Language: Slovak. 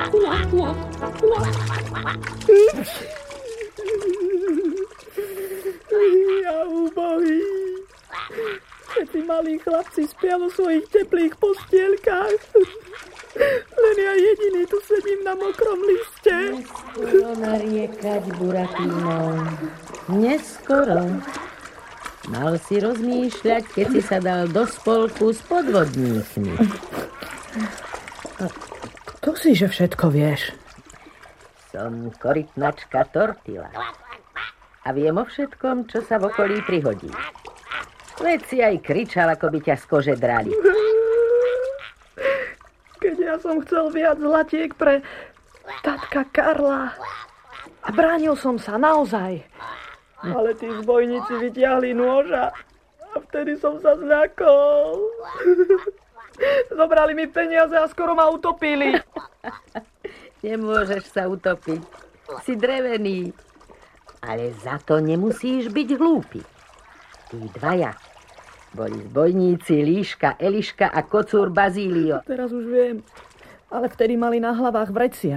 Ja ubohý. Všetci malí chlapci spia vo svojich teplých postielkách. Len ja jediný tu sedím na mokrom liste. Neskoro nariekať, Buratino. Neskoro. Mal si rozmýšľať, keď si sa dal do spolku s podvodníkmi. Kto si, že všetko vieš? Som korytnačka Tortila. A viem o všetkom, čo sa v okolí prihodí. Veď si aj kričal, ako by ťa z kože drali. Keď ja som chcel viac zlatiek pre tatka Karla. A bránil som sa naozaj. Ale tí zbojníci vytiahli nôža. A vtedy som sa zľakol. Zobrali mi peniaze a skoro ma utopili. Nemôžeš sa utopiť. Si drevený. Ale za to nemusíš byť hlúpy. Tí dvaja boli zbojníci Líška, Eliška a kocúr Bazílio. Teraz už viem. Ale vtedy mali na hlavách vrecia.